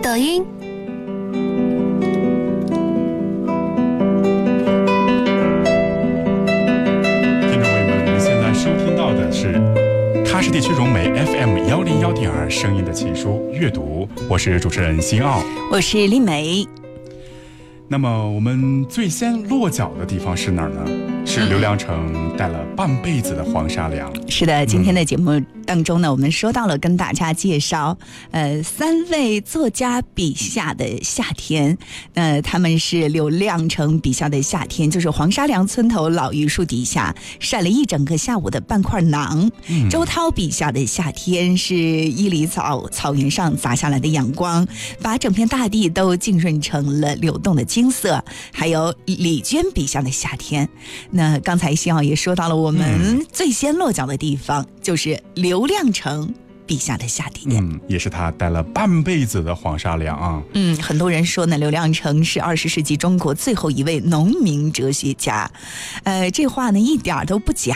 抖音。 听众朋友们，您现在收听到的是喀什地区融媒 FM101.2声音的情书阅读，我是主持人辛奥， 我是丽梅。 那么我们最先落脚的地方是哪儿呢？是刘亮程带了半辈子的黄沙梁。 是的，今天的节目当中呢，我们说到了跟大家介绍3位作家笔下的夏天。他们是刘亮程笔下的夏天，就是黄沙梁村头老榆树底下晒了一整个下午的半块馕。周涛笔下的夏天是伊犁草原上洒下来的阳光，把整片大地都浸润成了流动的金色。还有李娟笔下的夏天，那刚才辛奥也说到了，我们最先落脚的地方就是刘亮程笔下的夏天。 也是他带了半辈子的黄沙梁啊。 很多人说呢，刘亮程是20世纪中国最后一位农民哲学家。这话呢一点都不假。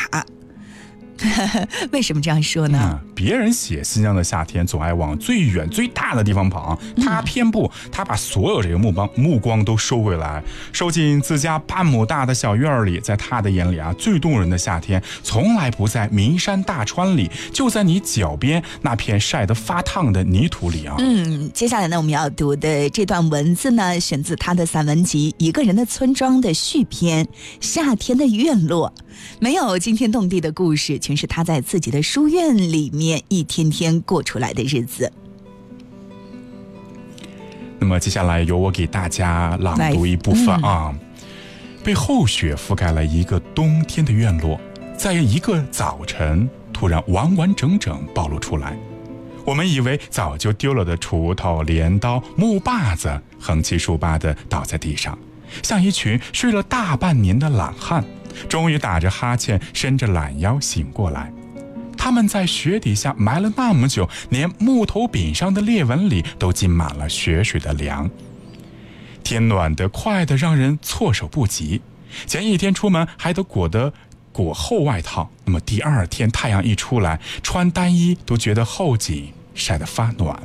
为什么这样说呢？ 别人写新疆的夏天总爱往最远最大的地方跑，他偏不，他把所有这个目光都收回来，收进自家半亩大的小院里。在他的眼里啊，最动人的夏天从来不在名山大川里，就在你脚边那片晒得发烫的泥土里啊。 接下来呢，我们要读的这段文字呢，选自他的散文集《一个人的村庄》的续篇《夏天的院落》。没有惊天动地的故事，全是他在自己的书院里面一天天过出来的日子。 那么接下来由我给大家朗读一部分啊。被厚雪覆盖了一个冬天的院落，在一个早晨突然完完整整暴露出来。我们以为早就丢了的锄头、镰刀、木把子横七竖八地倒在地上，像一群睡了大半年的懒汉，终于打着哈欠伸着懒腰醒过来。他们在雪底下埋了那么久，连木头柄上的裂纹里都浸满了雪水的凉。天暖得快得让人措手不及，前一天出门还得裹厚外套，那么第二天太阳一出来，穿单衣都觉得后颈晒得发暖。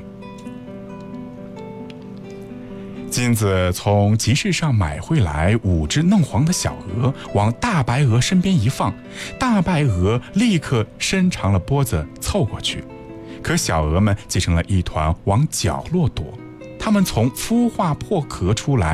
金子从集市上买回来5只嫩黄的小鹅，往大白鹅身边一放，大白鹅立刻伸长了脖子凑过去，可小鹅们挤成了一团往角落躲。它们从孵化破壳出来，